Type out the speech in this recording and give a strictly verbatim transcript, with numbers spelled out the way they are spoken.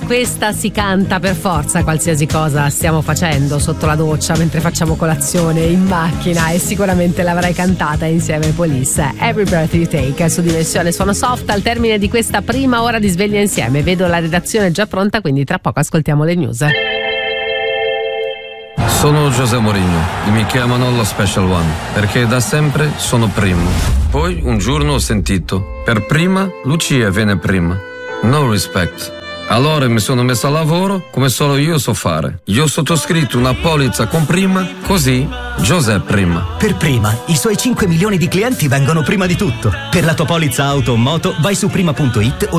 questa si canta per forza qualsiasi cosa stiamo facendo, sotto la doccia, mentre facciamo colazione, in macchina, e sicuramente l'avrai cantata insieme ai Police. Every Breath You Take su Dimensione Suono Soft, al termine di questa prima ora di sveglia insieme. Vedo la redazione già pronta, quindi tra poco ascoltiamo le news. Sono José Mourinho e mi chiamano lo Special One perché da sempre sono primo. Poi un giorno ho sentito: per prima Lucia viene prima. No respect. Allora mi sono messo a lavoro come solo io so fare. Io ho sottoscritto una polizza con prima, così José prima. Per prima, i suoi cinque milioni di clienti vengono prima di tutto. Per la tua polizza auto o moto vai su prima punto it o